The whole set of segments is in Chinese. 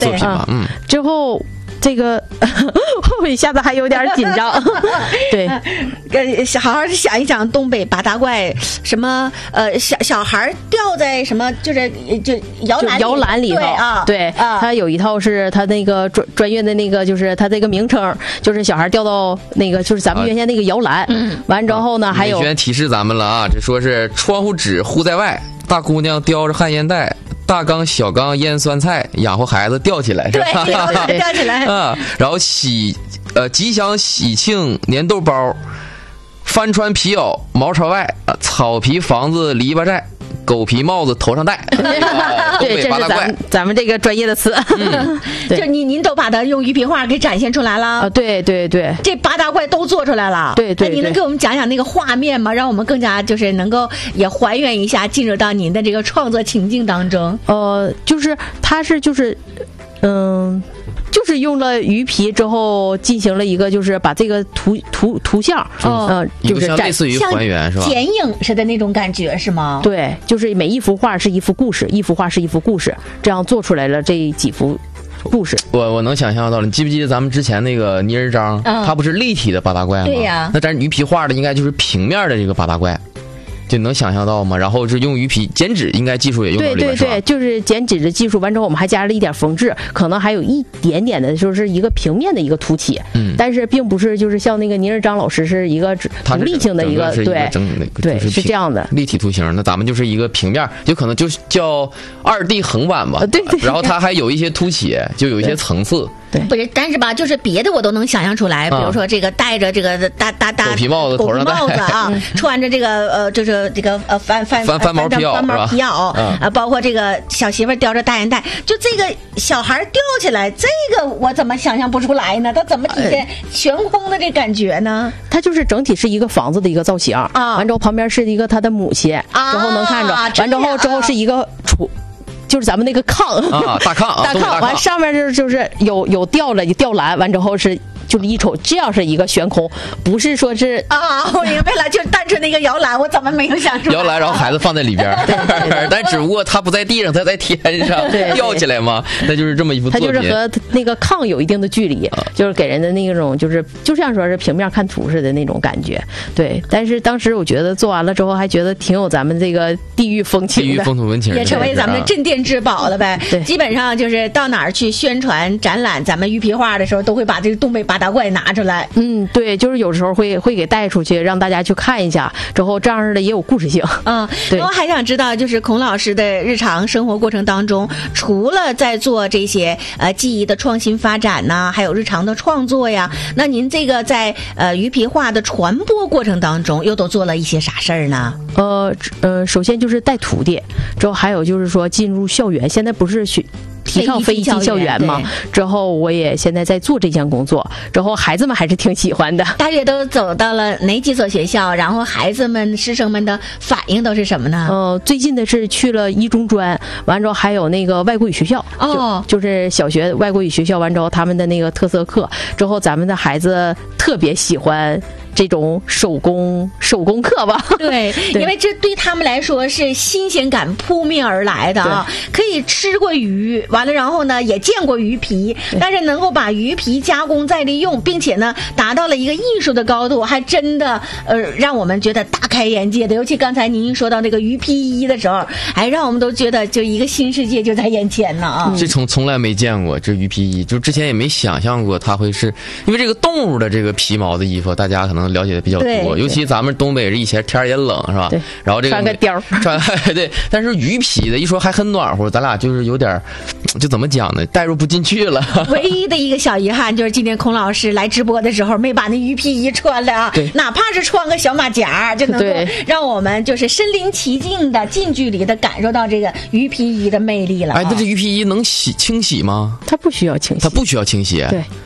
作品吧。 之后。这个我一下子还有点紧张，对， 好好想一想东北八大怪，什么小孩掉在什么就摇篮里头，对，他有一套是他那个专业的那个，就是他这个名称，就是小孩掉到那个就是咱们原先那个摇篮，完之后呢还有。 美宣提示咱们了啊，这说是窗户纸糊在外，大姑娘叼着旱烟袋。大缸小缸腌酸菜，养活孩子吊起来是吧？ 对，吊起来啊。然后吉祥喜庆粘豆包，帆船皮袄毛朝外，草皮房子篱笆寨，狗皮帽子头上戴。 对，这是咱们这个专业的词。 就您都把它用鱼皮画给展现出来了啊！ 对对对， 这八大怪都做出来了。 对对， 那您能给我们讲讲那个画面吗？让我们更加就是能够也还原一下，进入到您的这个创作情境当中。 就是它是就是就是用了鱼皮之后进行了一个，就是把这个图像，就是类似于还原是吧？ 剪影似的那种感觉是吗？ 对，就是每一幅画是一幅故事，一幅画是一幅故事，这样做出来了这几幅故事。 我能想象到了，你记不记得咱们之前那个泥人张，它不是立体的八大怪吗？ 对呀， 那咱鱼皮画的应该就是平面的这个八大怪。就能想象到吗？然后是用鱼皮剪纸，应该技术也用到里面是吧？ 对，就是剪纸的技术。完之后我们还加了一点缝制，可能还有一点点的，就是一个平面的一个凸起。但是并不是就是像那个倪仁章老师是一个独立性的一个，对，是这样的立体图形。那咱们就是一个平面，有可能就叫2D 横版吧。 对。 然后它还有一些凸起，就有一些层次。 对， 不是，但是吧，就是别的我都能想象出来，比如说这个戴着这个大狗皮帽子，头上戴狗皮帽子啊，穿着这个就是这个翻毛皮袄啊，包括这个小媳妇叼着大烟袋，就这个小孩吊起来，这个我怎么想象不出来呢？他怎么体现悬空的这感觉呢？ 它就是整体是一个房子的一个造型啊，完之后旁边是一个他的母亲，之后能看着，完之后是一个就是咱们那个炕大炕， 完上面就是有吊篮，完之后是就是一瞅，这样是一个悬空，不是说是我明白了，就是单纯那个摇篮，我怎么没有想出来？ 摇篮，然后孩子放在里边，但只不过他不在地上，他在天上吊起来嘛，那就是这么一幅作品。 它就是和那个炕有一定的距离，就是给人的那种就像说是平面看图似的那种感觉。对，但是当时我觉得做完了之后，还觉得挺有咱们这个地域风情的， 地域风土文情， 也成为咱们的镇店之宝了呗。 对， 基本上就是到哪儿去宣传展览咱们鱼皮画的时候，都会把这个东北八大怪拿出来。 对，就是有时候会给带出去，让大家去看一下，之后这样的也有故事性。对。 我还想知道，就是孔老师的日常生活过程当中，除了在做这些技艺的创新发展呐，还有日常的创作呀，那您这个在鱼皮画的传播过程当中，又都做了一些啥事儿呢？ 首先就是带徒弟，之后还有就是说进入校园，现在不是提倡非遗进校园嘛？之后我也现在在做这项工作，之后孩子们还是挺喜欢的。 大约都走到了哪几所学校？然后孩子们、师生们的反应都是什么呢？ 最近的是去了一中专，完之后还有那个外国语学校，就是小学外国语学校，完之后他们的那个特色课，之后咱们的孩子特别喜欢这种手工课吧。 对，因为这对他们来说是新鲜感扑面而来的啊，可以吃过鱼，完了然后呢也见过鱼皮，但是能够把鱼皮加工再利用，并且呢达到了一个艺术的高度，还真的让我们觉得大开眼界的。尤其刚才您说到那个鱼皮衣的时候，还让我们都觉得就一个新世界就在眼前呢啊！ 这从来没见过这鱼皮衣，就之前也没想象过它会是，因为这个动物的这个皮毛的衣服，大家可能了解的比较多，尤其咱们东北以前天也冷是吧？ 对， 然后这个穿个貂对，但是鱼皮的一说还很暖和，咱俩就是有点就怎么讲呢，带入不进去了。 唯一的一个小遗憾就是今天孔老师来直播的时候没把那鱼皮衣穿了啊，哪怕是穿个小马甲，就能够让我们就是身临其境的近距离的感受到这个鱼皮衣的魅力了。 那这鱼皮衣能清洗吗？ 它不需要清洗， 它不需要清洗。 对。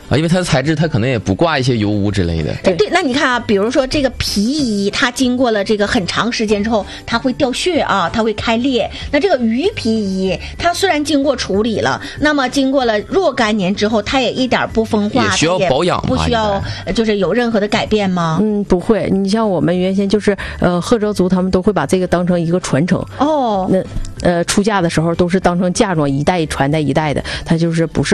因为它的材质它可能也不挂一些油污之类的。 对，那你看啊，比如说这个皮衣，它经过了这个很长时间之后，它会掉屑啊，它会开裂。那这个鱼皮衣，它虽然经过处理了，那么经过了若干年之后，它也一点不风化， 也需要保养吗？ 不需要，就是有任何的改变吗？ 不会。你像我们原先就是赫哲族，他们都会把这个当成一个传承。 哦， 那出嫁的时候都是当成嫁妆一代传代一代的，它就是不是